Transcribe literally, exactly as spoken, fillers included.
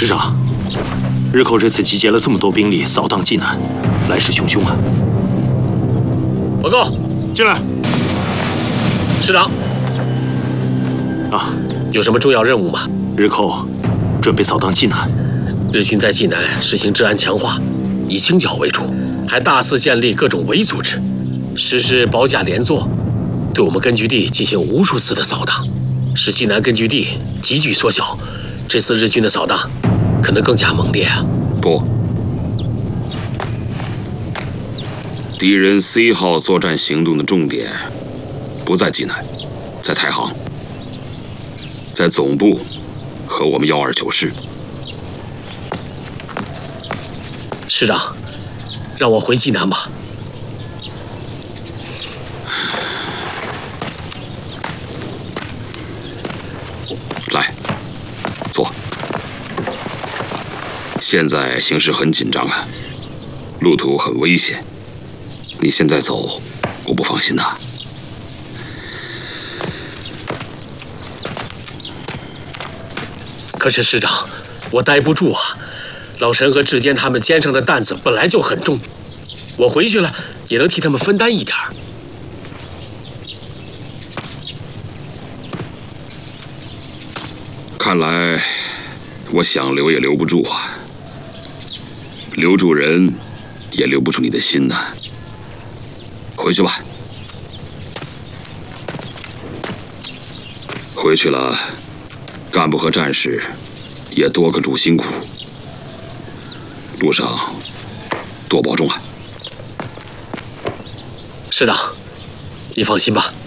师长，日寇这次集结了这么多兵力扫荡济南，来势汹汹啊！ 报告， 进来。 师长。 啊， 有什么重要任务吗？ 日寇准备扫荡济南。 日军在济南实行治安强化，以清剿为主，还大肆建立各种伪组织，实施保甲连坐，对我们根据地进行无数次的扫荡，使济南根据地急剧缩小。这次日军的扫荡可能更加猛烈啊！ 不，敌人 C 号作战行动的重点不在济南，在太行，在总部和我们幺二九师。 师长，让我回济南吧。 来，坐。现在形势很紧张啊，路途很危险，你现在走，我不放心呐。 可是师长，我待不住啊！老陈和志坚他们肩上的担子本来就很重，我回去了也能替他们分担一点儿。 看来我想留也留不住啊，留住人也留不住你的心呐。回去吧，回去了，干部和战士也多个主辛苦，路上多保重啊。 师长，你放心吧。